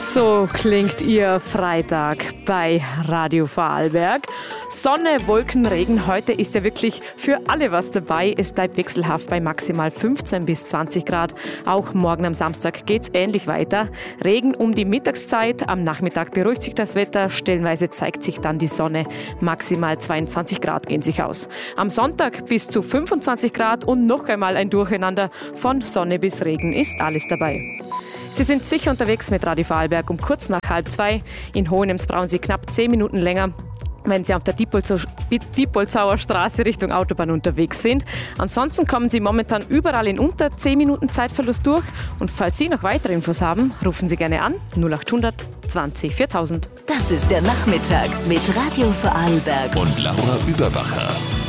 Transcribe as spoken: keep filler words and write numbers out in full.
So klingt Ihr Freitag bei Radio Vorarlberg. Sonne, Wolken, Regen. Heute ist ja wirklich für alle was dabei. Es bleibt wechselhaft bei maximal fünfzehn bis zwanzig Grad. Auch morgen am Samstag geht's ähnlich weiter. Regen um die Mittagszeit. Am Nachmittag beruhigt sich das Wetter. Stellenweise zeigt sich dann die Sonne. Maximal zweiundzwanzig Grad gehen sich aus. Am Sonntag bis zu fünfundzwanzig Grad und noch einmal ein Durcheinander. Von Sonne bis Regen ist alles dabei. Sie sind sicher unterwegs mit Radio Vorarlberg um kurz nach halb zwei. In Hohenems brauchen Sie knapp zehn Minuten länger, wenn Sie auf der Diepolzauer Straße Richtung Autobahn unterwegs sind. Ansonsten kommen Sie momentan überall in unter zehn Minuten Zeitverlust durch. Und falls Sie noch weitere Infos haben, rufen Sie gerne an null acht hundert zwanzig viertausend. Das ist der Nachmittag mit Radio Vorarlberg und Laura Überbacher.